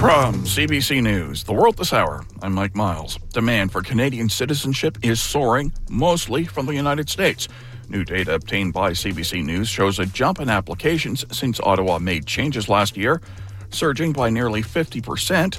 From CBC News, The World This Hour, I'm Mike Miles. Demand for Canadian citizenship is soaring, mostly from the United States. New data obtained by CBC News shows a jump in applications since Ottawa made changes last year, surging by nearly 50%.